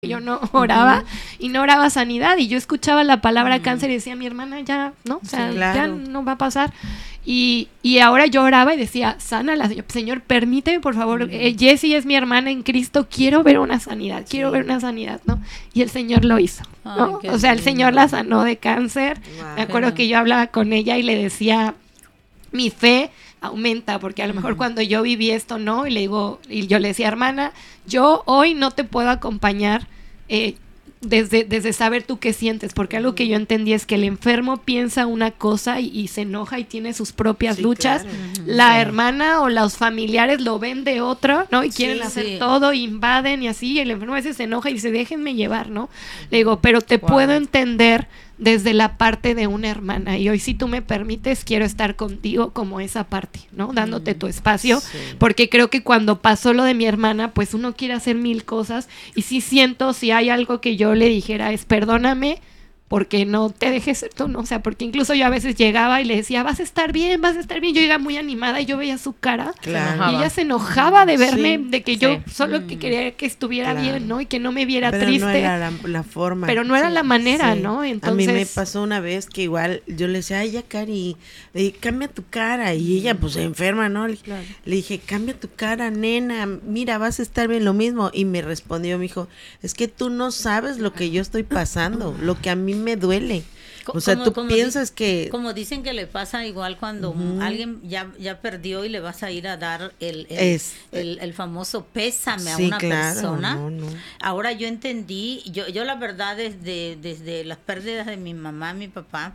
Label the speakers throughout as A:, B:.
A: Yo no oraba y no oraba sanidad, y yo escuchaba la palabra cáncer y decía, mi hermana ya, ¿no? O sea, ya no va a pasar. Y ahora yo oraba y decía, sánala, Señor, permíteme, por favor, Jessie es mi hermana en Cristo, quiero ver una sanidad, ¿no? Y el Señor lo hizo, ¿no? O sea, el Señor la sanó de cáncer. Me acuerdo que yo hablaba con ella y le decía, mi fe aumenta, porque a lo mejor cuando yo viví esto, ¿no? Y yo le decía, hermana, yo hoy no te puedo acompañar desde saber tú qué sientes, porque algo que yo entendí es que el enfermo piensa una cosa y se enoja y tiene sus propias luchas. Claro. La hermana o los familiares lo ven de otro, ¿no? Y quieren hacer todo, invaden y así, y el enfermo a veces se enoja y dice, déjenme llevar, ¿no? Le digo, pero te puedo entender desde la parte de una hermana, y hoy, si tú me permites, quiero estar contigo como esa parte, ¿no? Dándote tu espacio, porque creo que cuando pasó lo de mi hermana, pues uno quiere hacer mil cosas, y sí siento, si hay algo que yo le dijera es, perdóname, porque no te dejes ser tú, ¿no? O sea, porque incluso yo a veces llegaba y le decía, vas a estar bien, yo iba muy animada y yo veía su cara, y ella se enojaba de verme, de que yo solo que quería que estuviera bien, ¿no? Y que no me viera triste.
B: No era la forma.
A: Pero no era la manera, ¿no?
B: Entonces, a mí me pasó una vez que igual yo le decía, ay, ya, Cari, cambia tu cara, y ella pues se enferma, ¿no? Le dije, cambia tu cara, nena, mira, vas a estar bien, lo mismo. Y me respondió, me dijo, es que tú no sabes lo que yo estoy pasando, lo que a mí me duele. O sea, tú piensas que...
C: Como dicen que le pasa igual cuando alguien ya perdió y le vas a ir a dar el famoso pésame a una persona. No. Ahora yo entendí, yo la verdad desde las pérdidas de mi mamá, mi papá,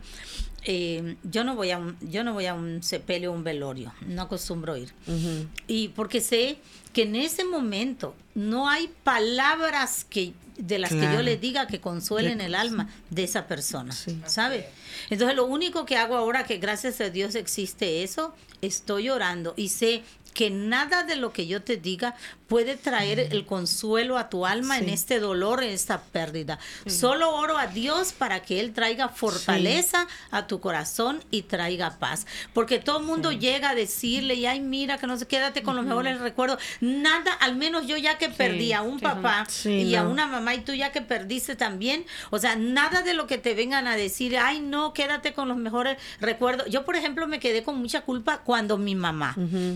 C: yo no voy a un sepelio o un velorio, no acostumbro ir. Y porque sé que en ese momento no hay palabras de las que yo le diga que consuelen el alma de esa persona, ¿sabe? Entonces lo único que hago ahora, que gracias a Dios existe eso, estoy orando y sé que nada de lo que yo te diga puede traer el consuelo a tu alma en este dolor, en esta pérdida. Solo oro a Dios para que Él traiga fortaleza a tu corazón y traiga paz. Porque todo el mundo llega a decirle, y ay, mira, que no se quédate con los mejores recuerdos. Nada, al menos yo ya que perdí a un papá y a una mamá, y tú ya que perdiste también, o sea, nada de lo que te vengan a decir, ay, no, quédate con los mejores recuerdos. Yo, por ejemplo, me quedé con mucha culpa cuando mi mamá...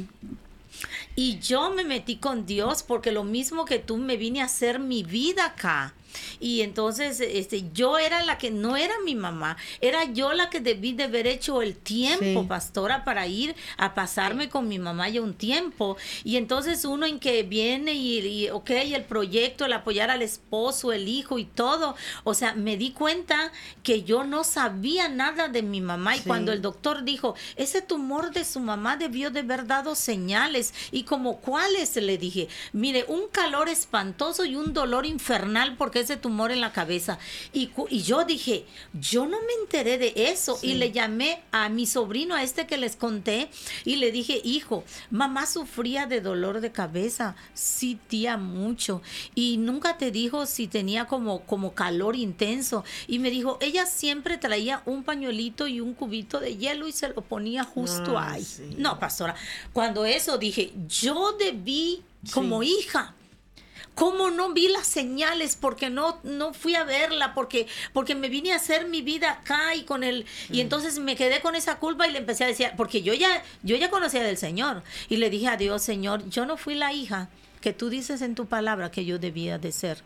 C: Y yo me metí con Dios porque lo mismo que tú, me vine a hacer mi vida acá. Y entonces yo era la que no era mi mamá, era yo la que debí de haber hecho el tiempo, pastora, para ir a pasarme con mi mamá ya un tiempo. Y entonces uno en que viene y el proyecto, el apoyar al esposo, el hijo y todo, o sea, me di cuenta que yo no sabía nada de mi mamá. Y cuando el doctor dijo, ese tumor de su mamá debió de haber dado señales, y como cuáles, le dije, mire, un calor espantoso y un dolor infernal porque ese tumor en la cabeza. Y yo dije, yo no me enteré de eso. Y le llamé a mi sobrino, a que les conté, y le dije, hijo, mamá sufría de dolor de cabeza. Sí, tía, mucho. Y nunca te dijo si tenía como calor intenso. Y me dijo, ella siempre traía un pañuelito y un cubito de hielo y se lo ponía justo ahí. No, pastora, cuando eso dije, yo debí como hija, ¿cómo no vi las señales? Porque no fui a verla, porque me vine a hacer mi vida acá y con él. Y entonces me quedé con esa culpa y le empecé a decir, porque yo ya conocía del Señor. Y le dije a Dios, Señor, yo no fui la hija que tú dices en tu palabra que yo debía de ser.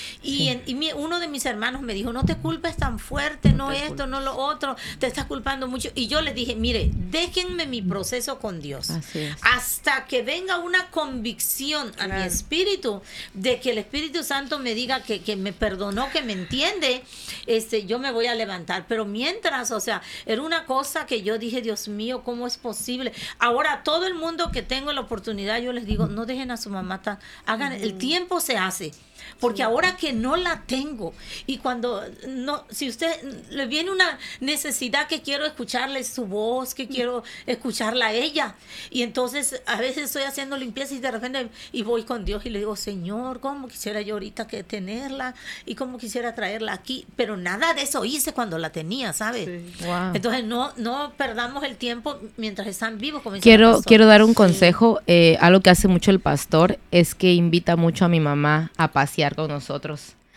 C: Uno de mis hermanos me dijo, no te culpes tan fuerte, no esto, no lo otro, te estás culpando mucho. Y yo les dije, mire, déjenme mi proceso con Dios hasta que venga una convicción a mi espíritu de que el Espíritu Santo me diga que me perdonó, que me entiende, yo me voy a levantar. Pero mientras, o sea, era una cosa que yo dije, Dios mío, ¿cómo es posible? Ahora todo el mundo que tengo la oportunidad, yo les digo, no dejen a su mamá hagan, el tiempo se hace. Porque ahora que no la tengo, y cuando si usted le viene una necesidad que quiero escucharle su voz, que quiero escucharla a ella, y entonces a veces estoy haciendo limpieza y de repente y voy con Dios y le digo, Señor, cómo quisiera yo ahorita que tenerla y cómo quisiera traerla aquí, pero nada de eso hice cuando la tenía, ¿sabes? Wow. Entonces no perdamos el tiempo mientras están vivos. Como
D: quiero dar un consejo. Algo que hace mucho el pastor es que invita mucho a mi mamá a pasear con nosotros.